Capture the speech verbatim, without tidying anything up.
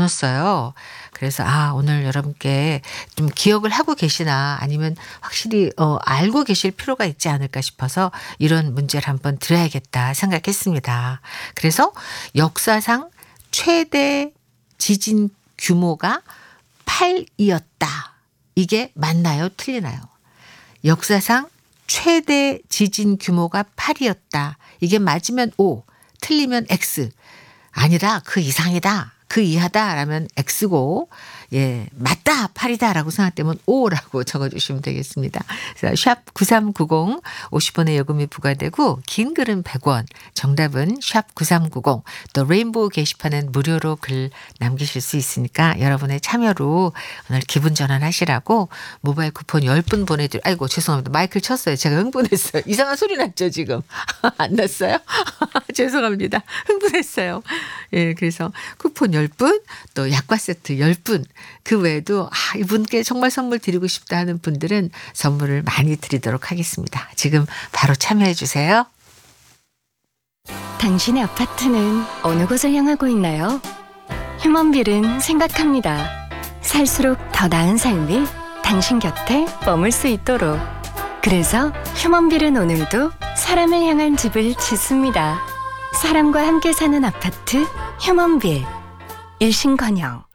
나눴어요. 그래서 아 오늘 여러분께 좀 기억을 하고 계시나 아니면 확실히 어 알고 계실 필요가 있지 않을까 싶어서 이런 문제를 한번 드려야겠다 생각했습니다. 그래서 역사상 최대 지진 규모가 팔이었다. 이게 맞나요? 틀리나요? 역사상 최대 지진 규모가 팔이었다. 이게 맞으면 O, 틀리면 X. 아니다. 그 이상이다. 그 이하다라면 X고 예 맞다 팔이다라고 생각되면 O라고 적어주시면 되겠습니다. 그래서 샵 구삼구공 오십 원의 요금이 부과되고 긴 글은 백 원 정답은 샵 구삼구공 또 레인보우 게시판은 무료로 글 남기실 수 있으니까 여러분의 참여로 오늘 기분 전환하시라고 모바일 쿠폰 십 분 보내드려 아이고 죄송합니다. 마이크를 쳤어요. 제가 흥분했어요. 이상한 소리 났죠 지금. 안 났어요? 죄송합니다. 흥분했어요. 예, 그래서 쿠폰 십 분 또 약과 세트 십 분 그 외에도 아, 이분께 정말 선물 드리고 싶다 하는 분들은 선물을 많이 드리도록 하겠습니다. 지금 바로 참여해 주세요. 당신의 아파트는 어느 곳을 향하고 있나요? 휴먼빌은 생각합니다. 살수록 더 나은 삶이 당신 곁에 머물 수 있도록. 그래서 휴먼빌은 오늘도 사람을 향한 집을 짓습니다. 사람과 함께 사는 아파트 휴먼빌. 일신건영